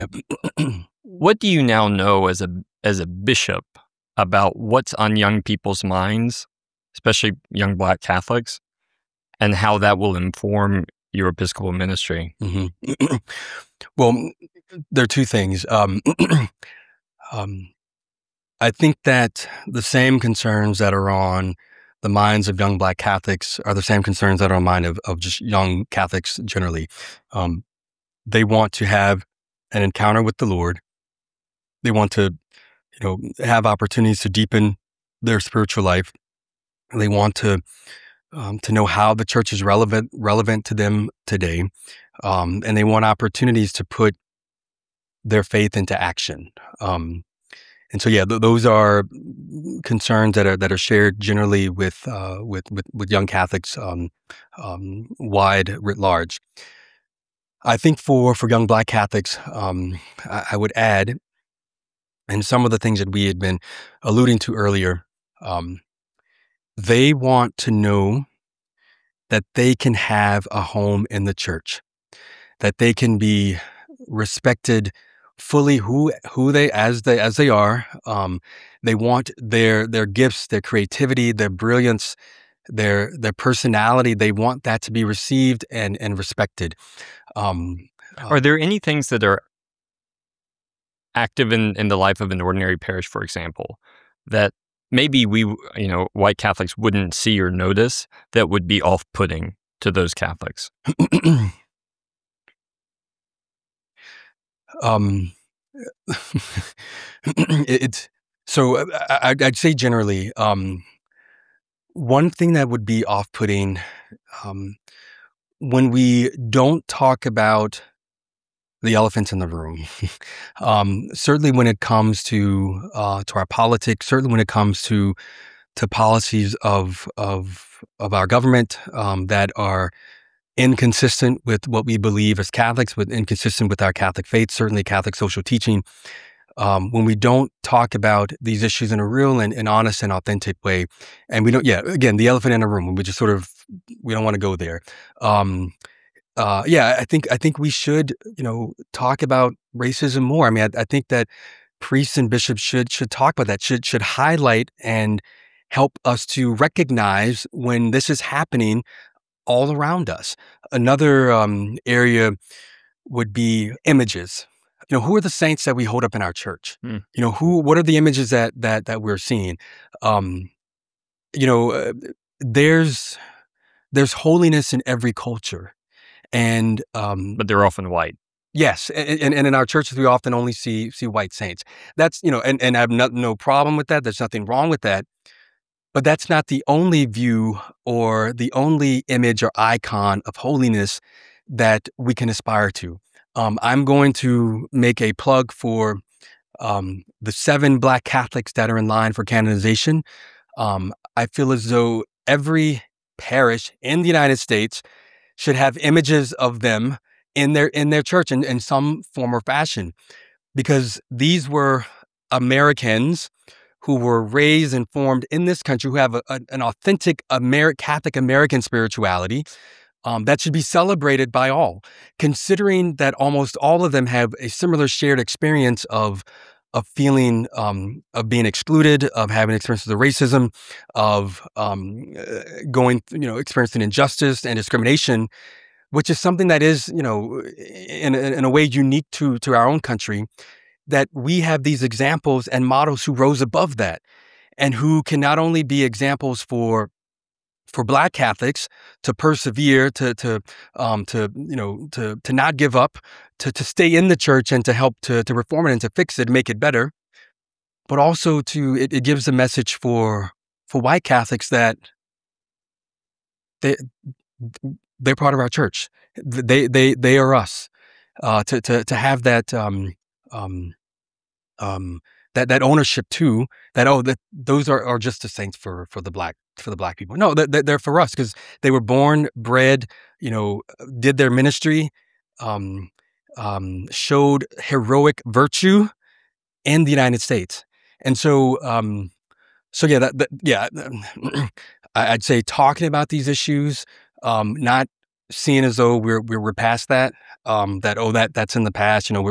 What do you now know as a bishop about what's on young people's minds, especially young Black Catholics, and how that will inform your Episcopal ministry? Mm-hmm. Well, there are two things. I think that the same concerns that are on the minds of young Black Catholics are the same concerns that are on the mind of just young Catholics generally. They want to have an encounter with the Lord. They want to, have opportunities to deepen their spiritual life. They want to know how the church is relevant to them today, and they want opportunities to put their faith into action. And so, yeah, those are concerns that are shared generally with young Catholics, wide writ large. I think for young Black Catholics, I would add, and some of the things that we had been alluding to earlier, they want to know that they can have a home in the church, that they can be respected fully who they as they are. They want their gifts, their creativity, their brilliance, their personality. They want that to be received and respected. Are there any things that are active in the life of an ordinary parish, for example, that maybe we, white Catholics wouldn't see or notice that would be off-putting to those Catholics? It's so I'd say generally, one thing that would be off-putting, when we don't talk about the elephants in the room. Certainly when it comes to our politics, certainly when it comes to policies of our government that are inconsistent with what we believe as Catholics, but inconsistent with our Catholic faith, certainly Catholic social teaching. When we don't talk about these issues in a real and honest and authentic way, and we don't, again, the elephant in the room, we just we don't want to go there. I think we should, talk about racism more. I mean, I think that priests and bishops should talk about that, should highlight and help us to recognize when this is happening all around us. Another area would be images. Who are the saints that we hold up in our church? What are the images that we're seeing? There's holiness in every culture. And but they're often white. Yes, and in our churches we often only see white saints. That's and I have no problem with that. There's nothing wrong with that. But that's not the only view or the only image or icon of holiness that we can aspire to. I'm going to make a plug for the 7 Black Catholics that are in line for canonization. I feel as though every parish in the United States should have images of them in their church in some form or fashion, because these were Americans who were raised and formed in this country, who have an authentic Catholic American spirituality that should be celebrated by all, considering that almost all of them have a similar shared experience of feeling, of being excluded, of having experiences of racism, of experiencing injustice and discrimination, which is something that is, in a way unique to our own country, that we have these examples and models who rose above that and who can not only be examples for Black Catholics to persevere, to not give up, to stay in the church and to help to reform it and to fix it, make it better, but also it gives a message for white Catholics that they're part of our church. They are us. To have that that ownership too. That those are just the saints for the black people. No, they're for us because they were born, bred, did their ministry, showed heroic virtue in the United States, and so I'd say talking about these issues, not seeing as though we're past that, that's in the past.